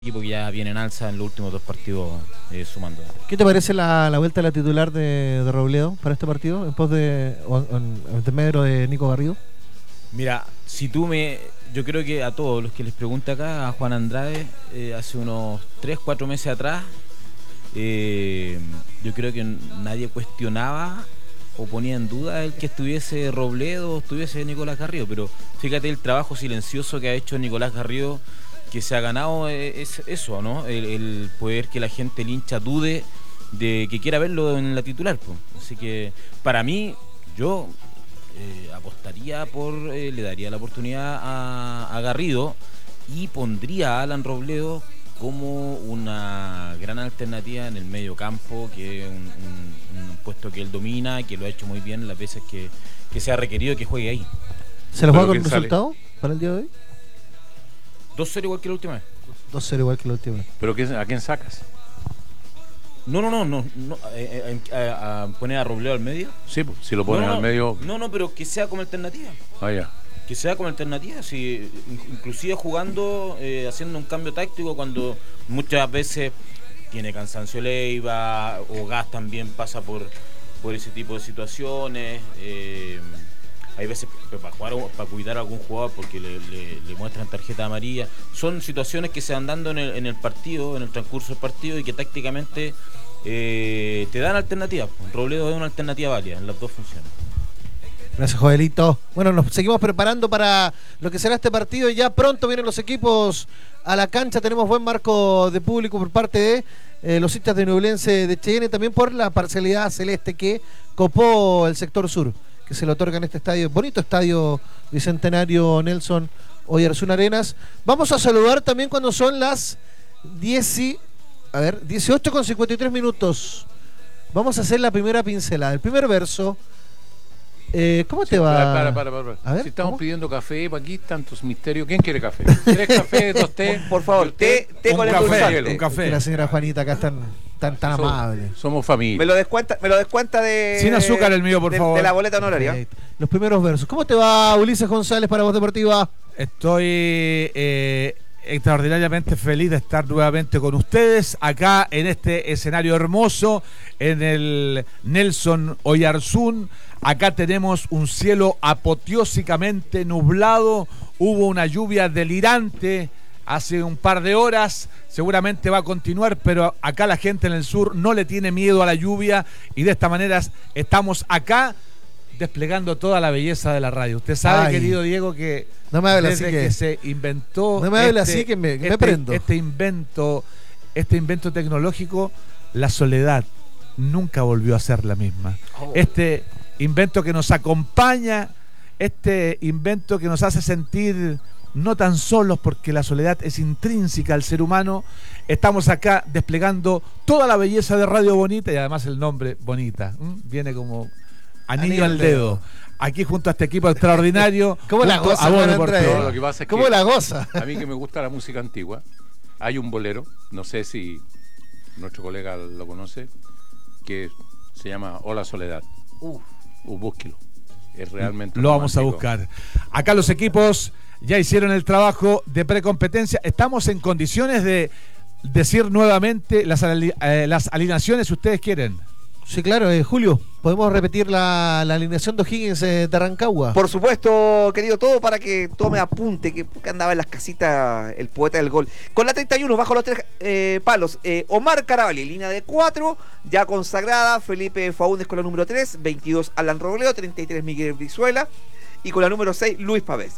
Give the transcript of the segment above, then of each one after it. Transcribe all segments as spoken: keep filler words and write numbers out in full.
equipo que ya viene en alza en los últimos dos partidos eh, sumando. ¿Qué te parece la, la vuelta a la titular de, de Robledo para este partido en pos de o, o, en intermedio de Nico Garrido? Mira, si tú me... Yo creo que a todos los que les pregunta acá, a Juan Andrade, eh, hace unos tres, cuatro meses atrás, eh, yo creo que nadie cuestionaba o ponía en duda el que estuviese Robledo o estuviese Nicolás Garrido, pero fíjate el trabajo silencioso que ha hecho Nicolás Garrido, que se ha ganado es eso, ¿no? El, el poder que la gente, el hincha, dude de que quiera verlo en la titular, pues. Así que para mí, yo eh, apostaría por, eh, le daría la oportunidad a, a Garrido y pondría a Alan Robledo como una gran alternativa en el medio campo, que es un, un, un puesto que él domina, que lo ha hecho muy bien las veces que, que se ha requerido que juegue ahí. ¿Se lo juega con resultado para el día de hoy? dos cero igual que la última vez. dos cero igual que la última vez. ¿Pero qué, a quién sacas? No, no, no, no, no eh, eh, a, a poner a Robledo al medio. Sí, pues, si lo pones no, no, al medio... No, no, pero que sea como alternativa. Ah, ya. Que sea como alternativa, si, inclusive jugando, eh, haciendo un cambio táctico cuando muchas veces tiene cansancio Leiva o Gas también pasa por, por ese tipo de situaciones. Eh, hay veces para jugar, para cuidar a algún jugador porque le, le, le muestran tarjeta amarilla. Son situaciones que se van dando en el, en el partido, en el transcurso del partido, y que tácticamente eh, te dan alternativas. Robledo es una alternativa válida en las dos funciones. Gracias, Joelito. Bueno, nos seguimos preparando para lo que será este partido y ya pronto vienen los equipos a la cancha. Tenemos buen marco de público por parte de eh, los hinchas de Ñublense de Cheyenne, también por la parcialidad celeste que copó el sector sur, que se le otorga en este estadio, bonito estadio Bicentenario Nelson Oyarzún Arenas. Vamos a saludar también cuando son las diez y, a ver, dieciocho con cincuenta y tres minutos. Vamos a hacer la primera pincelada, el primer verso. Eh, ¿Cómo te sí, va? Para, para, para, para. A ver, si estamos ¿cómo? pidiendo café, para aquí tantos misterios. ¿Quién quiere café? ¿Tres cafés, dos té? Por favor, té, té con el café, dulzante. un café. La señora Juanita acá tan, tan, tan somos, amable. Somos familia. Me lo descuenta, me lo descuenta de... Sin azúcar el mío, por de, favor. De la boleta honoraria. Okay. Los primeros versos. ¿Cómo te va, Ulises González, para Voz Deportiva? Estoy eh, extraordinariamente feliz de estar nuevamente con ustedes acá en este escenario hermoso, en el Nelson Oyarzún. Acá tenemos un cielo apoteósicamente nublado, hubo una lluvia delirante hace un par de horas, seguramente va a continuar, pero acá la gente en el sur no le tiene miedo a la lluvia y de esta manera estamos acá desplegando toda la belleza de la radio. Usted sabe, Ay, querido Diego, que no me hable desde así que, que se inventó no me hable este, así que me, me este, prendo. Este invento, este invento tecnológico, la soledad nunca volvió a ser la misma. Oh. Este invento que nos acompaña, este invento que nos hace sentir no tan solos, porque la soledad es intrínseca al ser humano. Estamos acá desplegando toda la belleza de Radio Bonita y además el nombre Bonita, ¿m? Viene como anillo, anillo al dedo. dedo. Aquí junto a este equipo extraordinario. ¿Cómo la goza? No, lo que pasa es ¿Cómo que la goza? A mí que me gusta la música antigua, hay un bolero, no sé si nuestro colega lo conoce, que se llama Hola Soledad. Uf. Uh, búsquelo. Es realmente lo vamos a buscar. Acá los equipos ya hicieron el trabajo de precompetencia. Estamos en condiciones de decir nuevamente las, eh, las alineaciones si ustedes quieren. Sí, claro, eh, Julio, ¿podemos repetir la, la alineación de O'Higgins eh, de Rancagua? Por supuesto, querido, todo para que tome apunte, que, que andaba en las casitas el poeta del gol. Con la treinta y uno, bajo los tres eh, palos, eh, Omar Caravalli, línea de cuatro, ya consagrada, Felipe Faúndez con la número tres, veintidós Alan Robledo, treinta y tres Miguel Brizuela, y con la número seis Luis Pavés.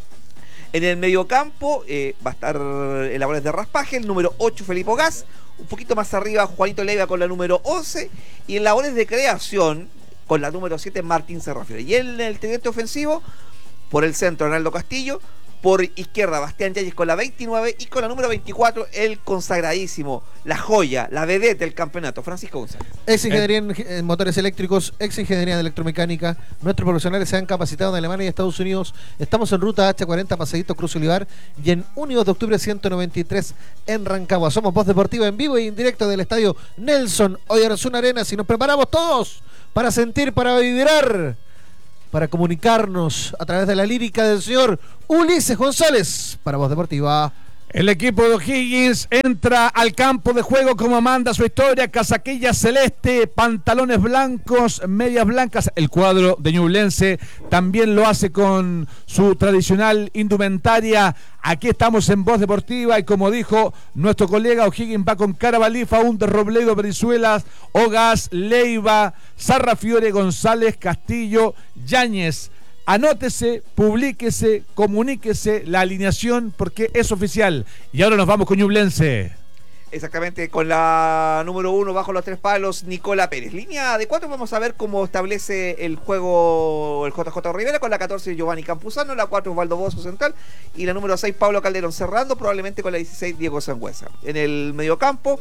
En el mediocampo eh, va a estar en labores de raspaje, el número ocho Felipe Gas, un poquito más arriba Juanito Leiva con la número once, y en labores de creación con la número siete Martín Serrafiore. Y en el tridente ofensivo, por el centro Arnaldo Castillo, por izquierda Bastián Yáñez con la veintinueve, y con la número veinticuatro el consagradísimo, la joya, la vedette del campeonato, Francisco González. Ex ingeniería en, en motores eléctricos, ex ingeniería de electromecánica. Nuestros profesionales se han capacitado en Alemania y Estados Unidos. Estamos en ruta H cuarenta, Paseíto Cruz Olivar, y en Unidos de Octubre ciento noventa y tres en Rancagua. Somos Voz Deportiva en vivo y en directo del estadio Nelson Oyarzún Arenas, y nos preparamos todos para sentir, para vibrar, para comunicarnos a través de la lírica del señor Ulises González para Voz Deportiva. El equipo de O'Higgins entra al campo de juego como manda su historia, casaquilla celeste, pantalones blancos, medias blancas. El cuadro de Ñublense también lo hace con su tradicional indumentaria. Aquí estamos en Voz Deportiva y como dijo nuestro colega, O'Higgins va con Carabalí, Faúndez, Robledo, Brizuelas, Ogas, Leiva, Sarrafiore, González, Castillo, Yáñez. Anótese, publíquese, comuníquese la alineación porque es oficial. Y ahora nos vamos con Ñublense. Exactamente, con la número uno bajo los tres palos, Nicola Pérez. Línea de cuatro, vamos a ver cómo establece el juego el J J Rivera, con la catorce Giovanni Campuzano, la cuatro Osvaldo Bozo central y la número seis Pablo Calderón cerrando, probablemente con la dieciséis Diego Sangüesa. En el mediocampo,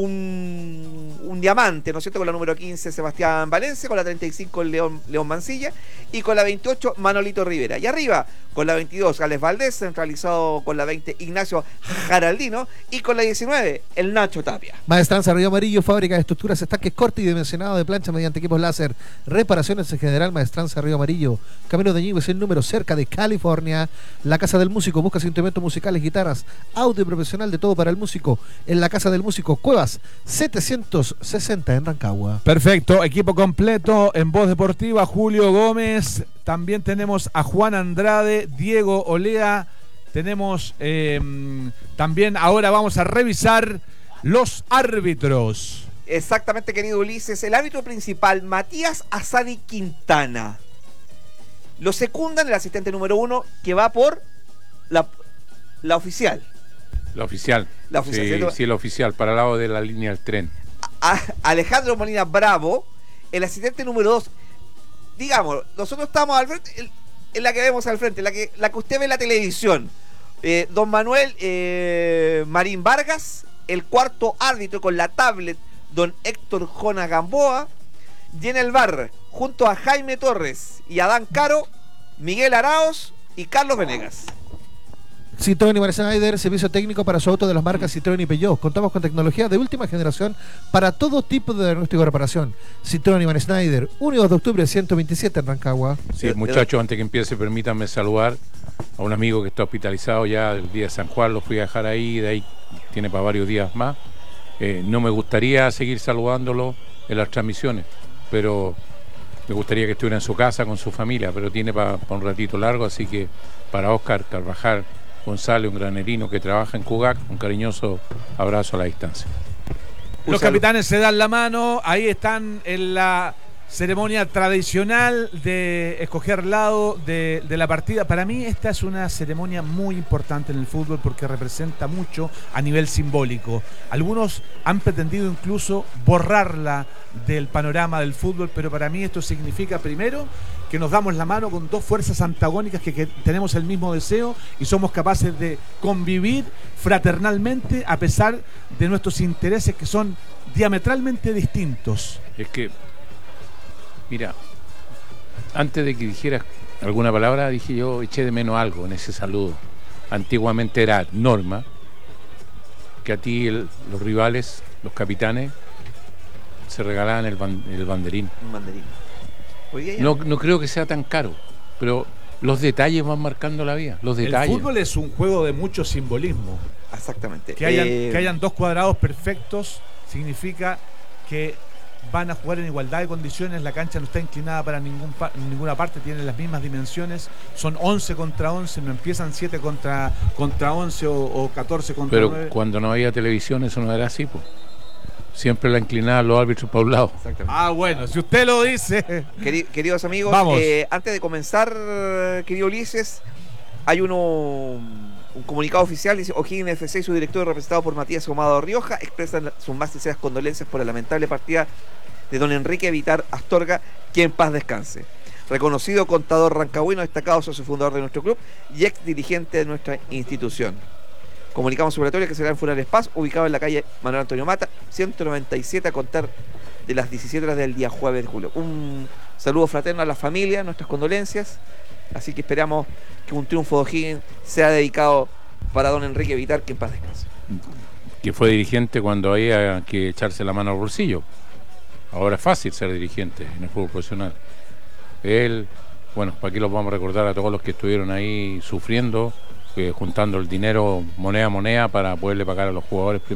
un, un diamante, ¿no es cierto? Con la número quince Sebastián Valencia, con la treinta y cinco León, León Mancilla y con la veintiocho Manolito Rivera. Y arriba, con la veintidós Alex Valdés, centralizado con la veinte Ignacio Jaraldino y con la diecinueve el Nacho Tapia. Maestranza Río Amarillo, fábrica de estructuras, estanques corte y dimensionado de plancha mediante equipos láser. Reparaciones en general, Maestranza Río Amarillo. Camino de Ñigües, el número cerca de California. La Casa del Músico, buscas instrumentos musicales, guitarras, audio profesional, de todo para el músico. En la Casa del Músico, Cuevas setecientos sesenta en Rancagua. Perfecto, equipo completo en Voz Deportiva, Julio Gómez. También tenemos a Juan Andrade, Diego Olea. Tenemos eh, también, ahora vamos a revisar los árbitros. Exactamente, querido Ulises. El árbitro principal, Matías Asadi Quintana. Lo secundan el asistente número uno, que va por la, la oficial. La oficial. La oficial. Sí, ¿cierto? sí, la oficial, para el lado de la línea del tren. A Alejandro Molina Bravo, el asistente número dos. Digamos, nosotros estamos al frente, el, en la que vemos al frente, la que, la que usted ve en la televisión. Eh, don Manuel eh, Marín Vargas, el cuarto árbitro con la tablet, don Héctor Jona Gamboa, y en el bar, junto a Jaime Torres y Adán Caro, Miguel Araos y Carlos Venegas. Citroën y Van Schneider, servicio técnico para su auto de las marcas Citroën y Peugeot. Contamos con tecnología de última generación para todo tipo de diagnóstico y reparación. Citroën y Van Schneider, uno y dos de octubre, ciento veintisiete en Rancagua. Sí, muchachos, antes que empiece, permítanme saludar a un amigo que está hospitalizado ya el día de San Juan. Lo fui a dejar ahí, de ahí tiene para varios días más. Eh, no me gustaría seguir saludándolo en las transmisiones, pero me gustaría que estuviera en su casa con su familia, pero tiene para pa un ratito largo, así que para Óscar Carvajal González, un granerino que trabaja en Cugac, un cariñoso abrazo a la distancia. Los capitanes se dan la mano, ahí están en la ceremonia tradicional de escoger lado de, de la partida. Para mí esta es una ceremonia muy importante en el fútbol porque representa mucho a nivel simbólico. Algunos han pretendido incluso borrarla del panorama del fútbol, pero para mí esto significa primero que nos damos la mano con dos fuerzas antagónicas que, que tenemos el mismo deseo y somos capaces de convivir fraternalmente a pesar de nuestros intereses que son diametralmente distintos. Es que, mira, antes de que dijeras alguna palabra, dije yo, eché de menos algo en ese saludo. Antiguamente era norma que a ti el, los rivales, los capitanes, se regalaban el, ban, el banderín. Un banderín. No, no creo que sea tan caro, pero los detalles van marcando la vida. Los detalles. El fútbol es un juego de mucho simbolismo. Exactamente. Que hayan, eh... que hayan dos cuadrados perfectos significa que van a jugar en igualdad de condiciones. La cancha no está inclinada para ningún pa ninguna parte, tiene las mismas dimensiones. Son once contra once, no empiezan siete contra, contra once o, o catorce contra pero nueve. Pero cuando no había televisión eso no era así, pues. Siempre la inclinaban los árbitros para un lado. Ah, bueno, si usted lo dice. Queri queridos amigos, eh, antes de comenzar, querido Ulises, hay uno un comunicado oficial, dice O'Higgins F C y su director, representado por Matías Ahumado Rioja, expresan sus más sinceras condolencias por la lamentable partida de don Enrique Vitar Astorga, que en paz descanse. Reconocido contador rancagüino, destacado socio fundador de nuestro club y ex dirigente de nuestra institución. Comunicamos operatorio que será en Funerales Paz, ubicado en la calle Manuel Antonio Mata, ciento noventa y siete, a contar de las diecisiete horas del día jueves de julio. Un saludo fraterno a la familia, nuestras condolencias. Así que esperamos que un triunfo de O'Higgins sea dedicado para don Enrique Vitar, que en paz descanse. Que fue dirigente cuando había que echarse la mano al bolsillo. Ahora es fácil ser dirigente en el fútbol profesional. Él, bueno, para aquí los vamos a recordar a todos los que estuvieron ahí sufriendo eh, juntando el dinero moneda a moneda para poderle pagar a los jugadores